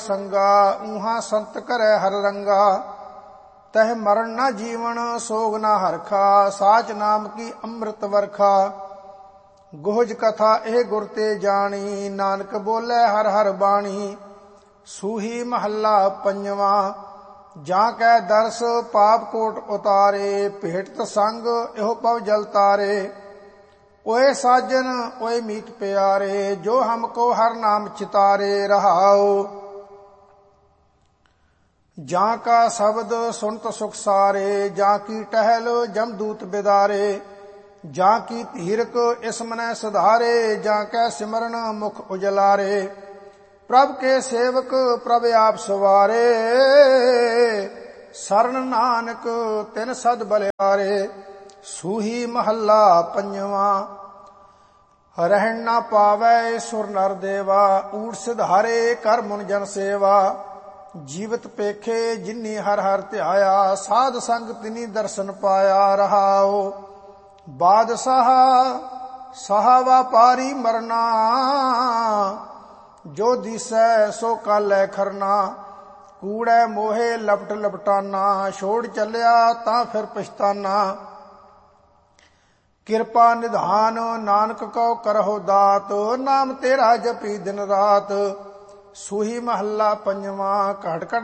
ਸੰਗਾ ਊਹਾਂ ਸੰਤ ਕਰੈ ਹਰ ਰੰਗਾ। ਤਹ ਮਰਨ ਨਾ ਜੀਵਨ ਸੋਗ ਨਾ ਹਰਖਾ, ਸਾਚ ਨਾਮ ਕੀ ਅੰਮ੍ਰਿਤ ਵਰਖਾ। ਗੋਹਜ ਕਥਾ ਇਹ ਗੁਰ ਤੇ ਜਾਣੀ, ਨਾਨਕ ਬੋਲੇ ਹਰ ਹਰ ਬਾਣੀ। ਸੂਹੀ ਮਹੱਲਾ ਪੰਜਵਾਂ। ਜਾਂ ਕੈ ਦਰਸ ਪਾਪ ਕੋਟ ਉਤਾਰੇ, ਭੇਟਤ ਸੰਗ ਇਹੋ ਪਵ ਜਲ ਤਾਰੇ। ਓਏ ਸਾਜਨ ਓਏ ਮੀਤ ਪਿਆਰੇ, ਜੋ ਹਮਕੋ ਹਰ ਨਾਮ ਚਿਤਾਰੇ ਰਹਾਓ। ਜਾਂ ਕਾ ਸ਼ਬਦ ਸੁਨਤ ਸੁਖ ਸਾਰੇ, ਜਾਂ ਕੀ ਟਹਿਲ ਜਮਦੂਤ ਬਿਦਾਰੇ। ਜਾਂ ਕੀ ਧੀਰਕ ਇਸ ਮਨੈ ਸੁਧਾਰੇ, ਜਾਂ ਕੈ ਸਿਮਰਨ ਮੁਖ ਉਜਲਾਰੇ। ਪ੍ਰਭ ਕੇ ਸੇਵਕ ਪ੍ਰਭ ਆਪ ਸਵਾਰੇ, ਸਰਨ ਨਾਨਕ ਤਿਨ ਸਦ ਬਲਿਆਰੇ। ਸੂਹੀ ਮਹੱਲਾ ਪੰਜਵਾਂ। ਰਹਿਣ ਨਾ ਪਾਵੈ ਸੁਰ ਨਰ ਦੇਵਾ, ਊਠ ਸਿਧਾਰੇ ਕਰ ਮੁਨ ਜਨ ਸੇਵਾ। ਜੀਵਤ ਪੇਖੇ ਜਿਨੀ ਹਰ ਹਰ ਧਿਆਇਆ, ਸਾਧ ਸੰਗ ਤਿਨੀ ਦਰਸ਼ਨ ਪਾਇਆ ਰਹਾਓ। ਬਾਦਸ਼ਾਹ ਸਾਹਾ ਵਾਪਾਰੀ ਮਰਨਾ, ਜੋ ਦਿਸੈ ਸੋ ਕਾਲੈ ਖਰਨਾ। ਕੂੜੈ ਮੋਹੇ ਲਪਟ ਲਪਟਾਨਾ, ਛੋੜ ਚੱਲਿਆ ਤਾਂ ਫਿਰ ਪਛਤਾਨਾ। ਕਿਰਪਾ ਨਿਧਾਨ ਨਾਨਕ ਕਉ ਕਰਹੁ ਦਾਤ, ਨਾਮ ਤੇਰਾ ਜਪੀ ਦਿਨ ਰਾਤ। ਸੂਹੀ ਮਹੱਲਾ ਪੰਜਵਾਂ। ਘਟ ਘਟ